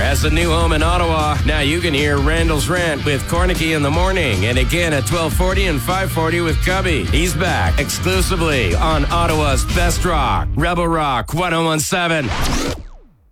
has a new home in Ottawa. Now you can hear Randall's Rant with Cornicky in the morning, and again at 12:40 and 5:40 with Cubby. He's back exclusively on Ottawa's Best Rock, Rebel Rock 101.7.